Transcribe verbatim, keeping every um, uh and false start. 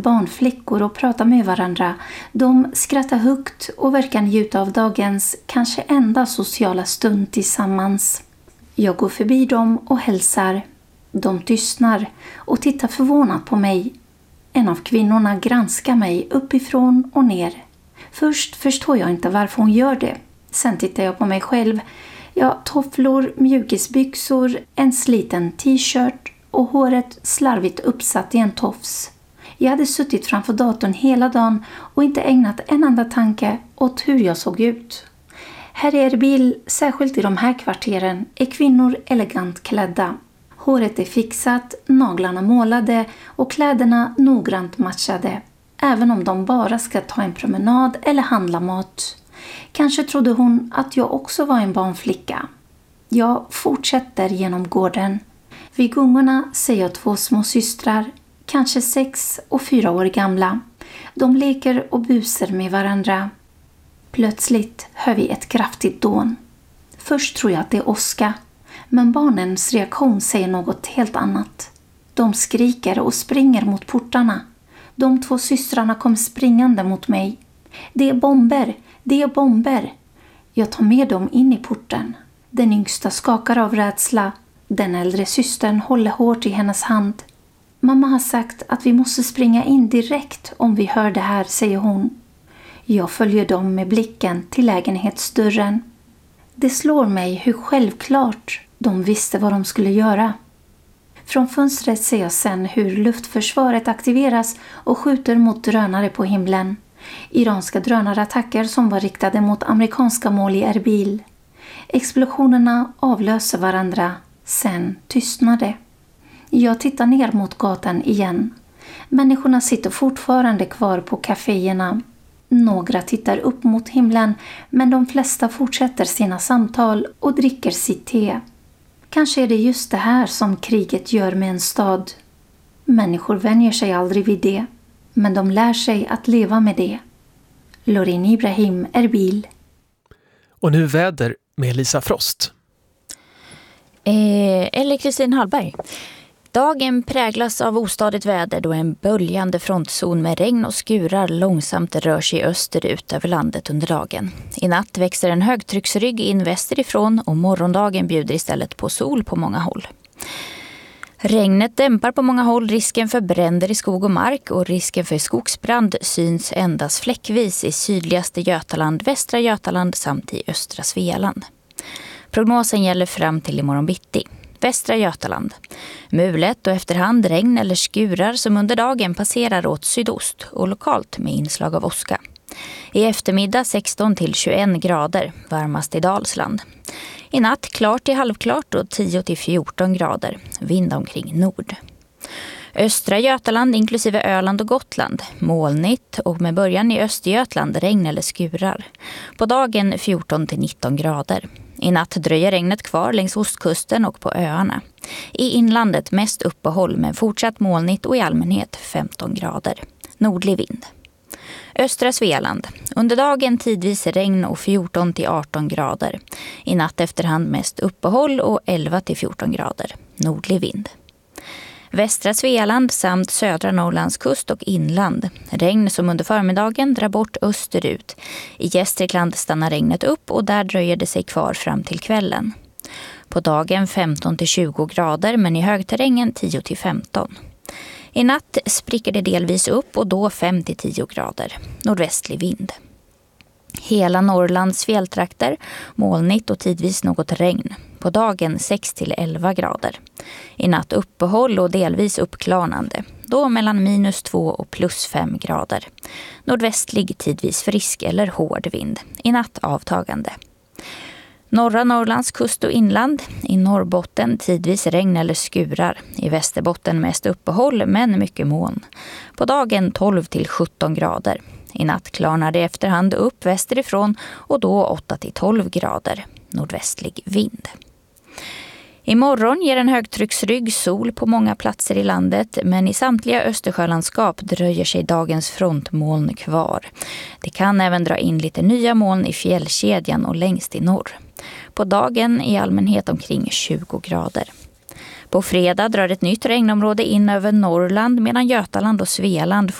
barnflickor och pratar med varandra. De skrattar högt och verkar njuta av dagens kanske enda sociala stund tillsammans. Jag går förbi dem och hälsar. De tystnar och tittar förvånat på mig. En av kvinnorna granskar mig uppifrån och ner. Först förstår jag inte varför hon gör det. Sen tittar jag på mig själv. Jag tofflor, mjukisbyxor, en sliten t-shirt och håret slarvigt uppsatt i en tofs. Jag hade suttit framför datorn hela dagen och inte ägnat en enda tanke åt hur jag såg ut. Här i Erbil, särskilt i de här kvarteren, är kvinnor elegant klädda. Håret är fixat, naglarna målade och kläderna noggrant matchade. Även om de bara ska ta en promenad eller handla mat. Kanske trodde hon att jag också var en barnflicka. Jag fortsätter genom gården. Vid gungorna ser jag två små systrar, kanske sex och fyra år gamla. De leker och busar med varandra. Plötsligt hör vi ett kraftigt dån. Först tror jag att det är åska, men barnens reaktion säger något helt annat. De skriker och springer mot portarna. De två systrarna kommer springande mot mig. Det är bomber, det är bomber. Jag tar med dem in i porten. Den yngsta skakar av rädsla. Den äldre systern håller hårt i hennes hand. Mamma har sagt att vi måste springa in direkt om vi hör det här, säger hon. Jag följer dem med blicken till lägenhetsdörren. Det slår mig hur självklart de visste vad de skulle göra. Från fönstret ser jag sen hur luftförsvaret aktiveras och skjuter mot drönare på himlen. Iranska drönarattacker som var riktade mot amerikanska mål i Erbil. Explosionerna avlöser varandra. Sen tystnade. Jag tittar ner mot gatan igen. Människorna sitter fortfarande kvar på kaféerna. Några tittar upp mot himlen, men de flesta fortsätter sina samtal och dricker sitt te. Kanske är det just det här som kriget gör med en stad. Människor vänjer sig aldrig vid det, men de lär sig att leva med det. Lorin Ibrahim, Erbil. Och nu väder med Lisa Frost. Eh, eller Kristin Hallberg. Dagen präglas av ostadigt väder då en böljande frontzon med regn och skurar långsamt rör sig österut över landet under dagen. I natt växer en högtrycksrygg in västerifrån och morgondagen bjuder istället på sol på många håll. Regnet dämpar på många håll risken för bränder i skog och mark och risken för skogsbrand syns endast fläckvis i sydligaste Götaland, västra Götaland samt i östra Svealand. Prognosen gäller fram till imorgon bitti. Västra Götaland. Mulet och efterhand regn eller skurar som under dagen passerar åt sydost och lokalt med inslag av åska. I eftermiddag sexton till tjugoett grader, varmast i Dalsland. I natt klart till halvklart och tio till fjorton grader, vind omkring nord. Östra Götaland inklusive Öland och Gotland, molnigt och med början i Östergötland regn eller skurar. På dagen fjorton till nitton grader. I natt dröjer regnet kvar längs ostkusten och på öarna. I inlandet mest uppehåll men fortsatt molnigt och i allmänhet femton grader. Nordlig vind. Östra Svealand. Under dagen tidvis regn och fjorton till arton grader. I natt efterhand mest uppehåll och elva till fjorton grader. Nordlig vind. Västra Svealand samt södra Norrlands kust och inland. Regn som under förmiddagen drar bort österut. I Gästrikland stannar regnet upp och där dröjer det sig kvar fram till kvällen. På dagen femton till tjugo grader men i högterrängen tio till femton. I natt spricker det delvis upp och då fem till tio grader. Nordvästlig vind. Hela Norrlands fjälltrakter, molnigt och tidvis något regn. På dagen sex till elva grader. I natt uppehåll och delvis uppklarnande. Då mellan minus två och plus fem grader. Nordvästlig tidvis frisk eller hård vind. I natt avtagande. Norra Norrlands kust och inland. I Norrbotten tidvis regn eller skurar. I Västerbotten mest uppehåll men mycket moln. På dagen tolv till sjutton grader. I natt klarnar det efterhand upp västerifrån och då åtta till tolv grader. Nordvästlig vind. Imorgon ger en högtrycksrygg sol på många platser i landet men i samtliga Östersjölandskap dröjer sig dagens frontmoln kvar. Det kan även dra in lite nya moln i fjällkedjan och längst i norr. På dagen i allmänhet omkring tjugo grader. På fredag drar ett nytt regnområde in över Norrland medan Götaland och Svealand